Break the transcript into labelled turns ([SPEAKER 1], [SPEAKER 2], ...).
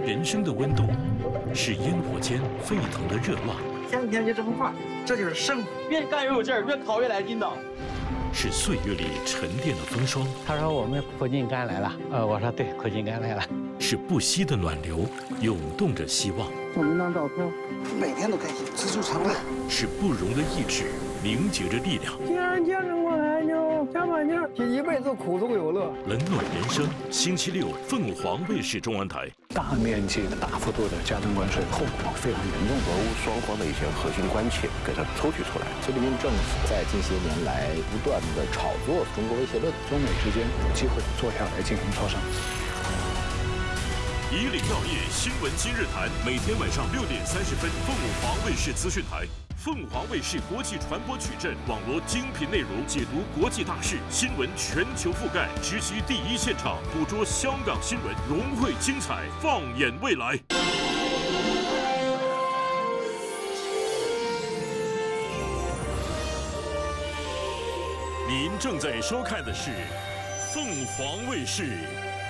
[SPEAKER 1] 人生的温度，是烟火间沸腾的热浪。
[SPEAKER 2] 天天就这么画，这就是胜负。
[SPEAKER 3] 越干越有劲儿，越烤越来劲道。
[SPEAKER 1] 是岁月里沉淀的风霜。
[SPEAKER 4] 他说我们苦尽甘来了，我说对，苦尽甘来了。
[SPEAKER 1] 是不息的暖流，涌动着希望。
[SPEAKER 2] 送您张照片，每天都开心，知足常乐。
[SPEAKER 1] 是不容的意志，凝结着力量。
[SPEAKER 5] 既然坚持过来，就加把劲儿，这一辈子苦中有乐。
[SPEAKER 1] 冷暖人生，星期六，凤凰卫视中文台。
[SPEAKER 6] 大面积的、大幅度的加征关税，后果非常严重。
[SPEAKER 7] 俄乌双方的一些核心关切给它抽取出来。
[SPEAKER 8] 菲律宾政府在近些年来不断的炒作中国威胁论，
[SPEAKER 6] 中美之间有机会坐下来进行磋商。
[SPEAKER 1] 以岭药业新闻今日谈，每天晚上6点30分，凤凰卫视资讯台。凤凰卫视国际传播矩阵，网罗精品内容，解读国际大事，新闻全球覆盖，直击第一现场，捕捉香港新闻，融汇精彩，放眼未来。您正在收看的是凤凰卫视